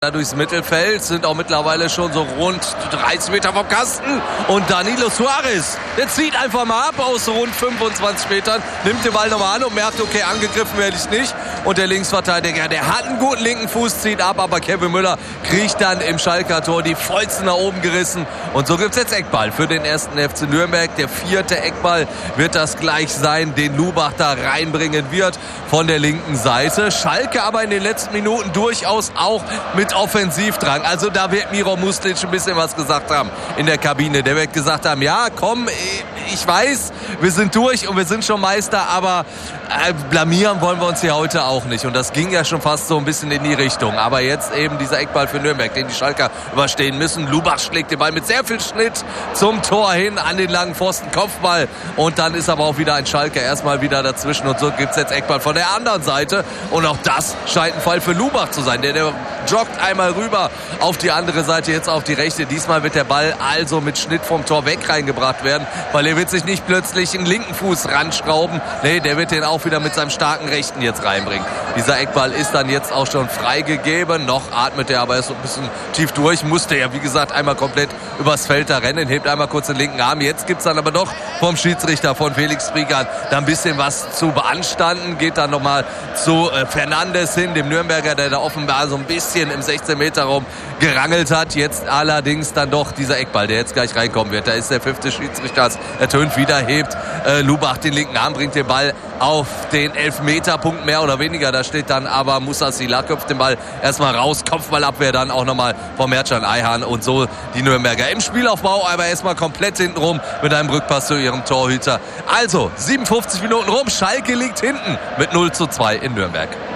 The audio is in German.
durchs Mittelfeld, sind auch mittlerweile schon so rund 30 Meter vom Kasten. Und Danilo Suarez, der zieht einfach mal ab aus rund 25 Metern, nimmt den Ball nochmal an und merkt, okay, angegriffen werde ich nicht. Und der Linksverteidiger, der hat einen guten linken Fuß, zieht ab, aber Kevin Müller kriegt dann im Schalker Tor die Fäuste nach oben gerissen. Und so gibt es jetzt Eckball für den ersten FC Nürnberg. Der 4. Eckball wird das gleich sein, den Lubach da reinbringen wird von der linken Seite. Schalke aber in den letzten Minuten durchaus auch mit Offensivdrang. Also da wird Miro Muslic ein bisschen was gesagt haben in der Kabine. Der wird gesagt haben, ja komm, ich weiß, wir sind durch und wir sind schon Meister, aber blamieren wollen wir uns hier heute auch nicht. Und das ging ja schon fast so ein bisschen in die Richtung. Aber jetzt eben dieser Eckball für Nürnberg, den die Schalker überstehen müssen. Lubach schlägt den Ball mit sehr viel Schnitt zum Tor hin, an den langen Pfosten, Kopfball. Und dann ist aber auch wieder ein Schalker erstmal wieder dazwischen. Und so gibt es jetzt Eckball von der anderen Seite. Und auch das scheint ein Fall für Lubach zu sein. Der joggt einmal rüber auf die andere Seite, jetzt auf die rechte. Diesmal wird der Ball also mit Schnitt vom Tor weg reingebracht werden, weil er wird sich nicht plötzlich einen linken Fuß ranschrauben. Nee, der wird den auch wieder mit seinem starken Rechten jetzt reinbringen. Dieser Eckball ist dann jetzt auch schon freigegeben. Noch atmet er aber erst so ein bisschen tief durch. Musste ja, wie gesagt, einmal komplett übers Feld da rennen. Hebt einmal kurz den linken Arm. Jetzt gibt es dann aber doch vom Schiedsrichter, von Felix Briegan, da ein bisschen was zu beanstanden. Geht dann nochmal zu Fernandes hin, dem Nürnberger, der da offenbar so ein bisschen im 16-Meter-Raum gerangelt hat. Jetzt allerdings dann doch dieser Eckball, der jetzt gleich reinkommen wird. Da ist der 5. Schiedsrichter, ertönt wieder, hebt Lubach den linken Arm, bringt den Ball auf den Elfmeterpunkt mehr oder weniger. Da steht dann aber Moussa Sylla, köpft den Ball erstmal raus, Kopfballabwehr dann auch nochmal vom Mertcan Ayhan und so die Nürnberger im Spielaufbau, aber erstmal komplett hintenrum mit einem Rückpass zu ihrem Torhüter. Also 57 Minuten rum, Schalke liegt hinten mit 0:2 in Nürnberg.